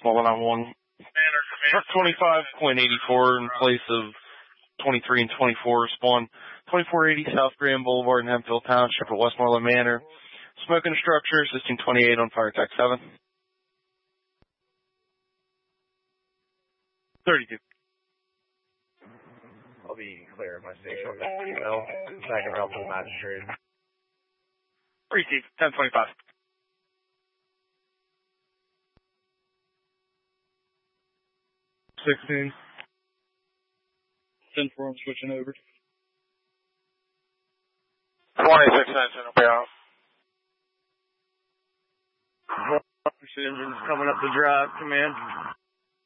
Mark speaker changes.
Speaker 1: Westmoreland on 1. Truck 25.84 in place of 23 and 24. Spawn 2480 South Grand Boulevard in Hemphill Township at Westmoreland Manor. Smoking structure, assisting 28 on fire attack 7. 32.
Speaker 2: I'll be clear of my station. Well, second route to the magistrate.
Speaker 1: Receive 1025.
Speaker 3: 16. 10-4, I'm switching over.
Speaker 4: 26 engine will be out.
Speaker 2: Engine's coming up the drive, command.